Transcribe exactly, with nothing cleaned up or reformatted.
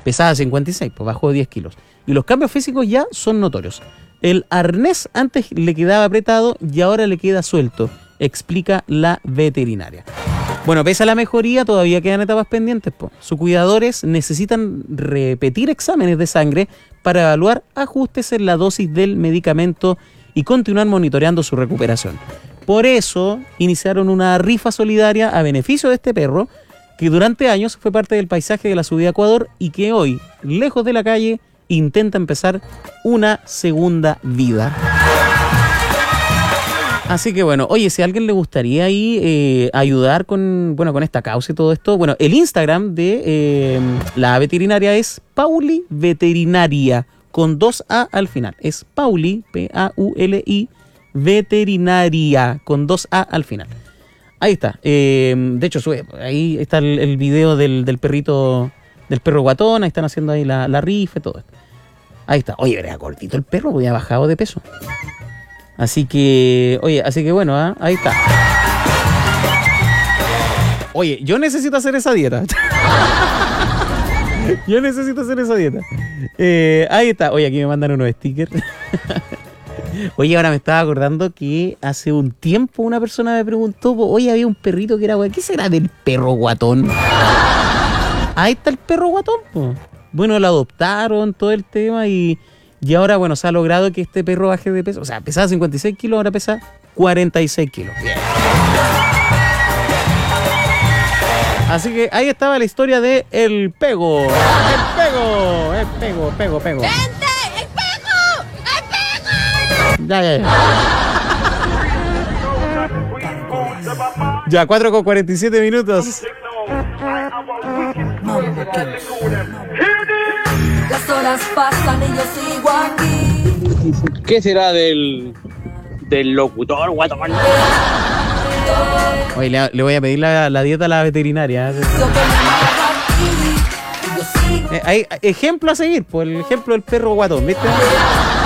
pesaba cincuenta y seis, pues bajó diez kilos. Y los cambios físicos ya son notorios. El arnés antes le quedaba apretado y ahora le queda suelto, explica la veterinaria. Bueno, pese a la mejoría, todavía quedan etapas pendientes, po. Sus cuidadores necesitan repetir exámenes de sangre para evaluar ajustes en la dosis del medicamento y continuar monitoreando su recuperación. Por eso, iniciaron una rifa solidaria a beneficio de este perro, que durante años fue parte del paisaje de la subida a Ecuador y que hoy, lejos de la calle, intenta empezar una segunda vida. Así que bueno, oye, si a alguien le gustaría ahí eh, ayudar con, bueno, con esta causa y todo esto, bueno, el Instagram de eh, la veterinaria es Pauli Veterinaria, con dos A al final. Es Pauli, P A U L I, Veterinaria, con dos A al final. Ahí está. Eh, de hecho, sube, ahí está el, el video del, del perrito, del perro guatón, ahí están haciendo ahí la, la rifa y todo esto. Ahí está. Oye, era cortito el perro, porque ha bajado de peso. Así que, oye, así que bueno, ¿eh? Ahí está. Oye, yo necesito hacer esa dieta. Yo necesito hacer esa dieta. Eh, ahí está. Oye, aquí me mandan unos stickers. Oye, ahora me estaba acordando que hace un tiempo una persona me preguntó, oye, había un perrito que era, ¿qué será del perro guatón? Ahí está el perro guatón, po. Bueno, lo adoptaron, todo el tema, y, y ahora, bueno, se ha logrado que este perro baje de peso. O sea, pesaba cincuenta y seis kilos, ahora pesa cuarenta y seis kilos. Bien. Así que ahí estaba la historia de El Pego. El Pego, el Pego, Pego, Pego. ¡Gente! ¡El Pego! ¡El Pego! Ya, ya, ya. Ya, cuatro con cuarenta y siete minutos. Las horas pasan y yo sigo aquí. ¿Qué será del, del locutor, guatón? Oye, le, le voy a pedir la, la dieta a la veterinaria. Eh, hay ejemplo a seguir, pues el ejemplo del perro guatón, ¿viste?